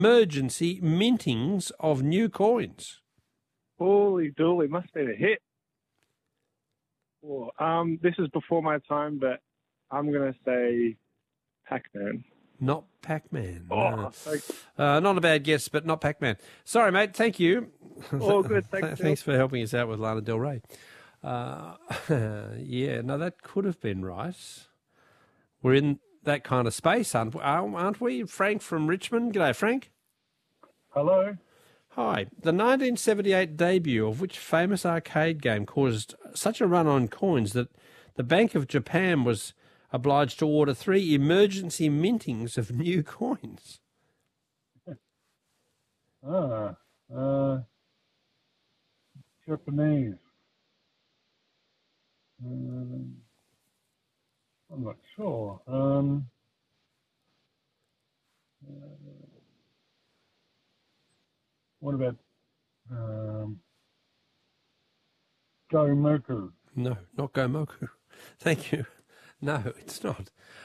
emergency mintings of new coins. Holy dooly, must be a hit. Well, this is before my time, but I'm going to say Pac-Man. Not Pac-Man. Oh, not a bad guess, but not Pac-Man. Sorry, mate. Thank you. All good. Thanks, Thanks for helping us out with Lana Del Rey. Yeah, no, that could have been right. We're in that kind of space, aren't we? Frank from Richmond. G'day, Frank. Hello. Hi. The 1978 debut of which famous arcade game caused such a run on coins that the Bank of Japan was obliged to order 3 emergency mintings of new coins? Japanese. I'm not sure. What about Gomoku? No, not Gomoku. Thank you. No, it's not.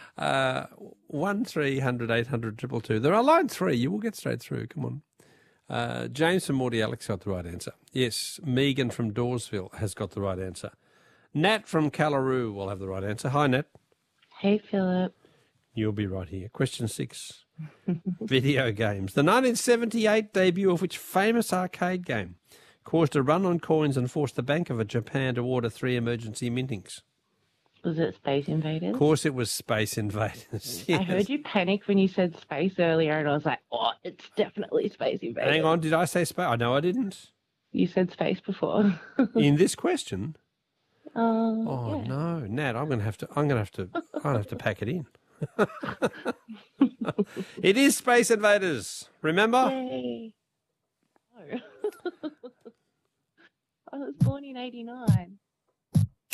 1300 800 222. There are line 3. You will get straight through. Come on. James from Morty Alex got the right answer. Yes, Megan from Dawesville has got the right answer. Nat from Callaroo will have the right answer. Hi, Nat. Hey, Philip. You'll be right here. Question 6. Video games. The 1978 debut of which famous arcade game caused a run on coins and forced the Bank of Japan to order 3 emergency mintings? Was it Space Invaders? Of course it was Space Invaders. Yes. I heard you panic when you said space earlier, and I was like, oh, it's definitely Space Invaders. Hang on, did I say space? I know I didn't. You said space before. In this question? Yeah. No, Nat, I'm gonna have to pack it in. It is Space Invaders. Remember? Yay. No. I was born in 89.